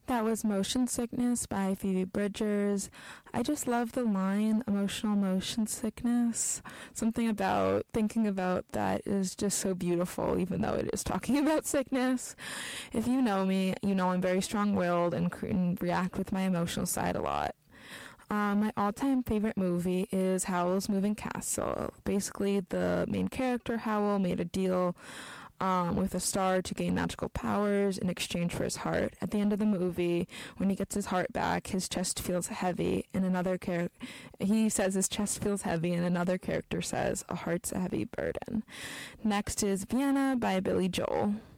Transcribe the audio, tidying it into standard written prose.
That was Motion Sickness by Phoebe Bridgers. I just love the line, emotional motion sickness. Something about thinking about that is just so beautiful, even though it is talking about sickness. If you know me, you know I'm very strong-willed and can react with my emotional side a lot. My all-time favorite movie is Howl's Moving Castle. Basically, the main character, Howl, made a deal with a star to gain magical powers in exchange for his heart. At the end of the movie, when he gets his heart back, his chest feels heavy, and he says his chest feels heavy, and another character says, a heart's a heavy burden. Next is Vienna by Billy Joel.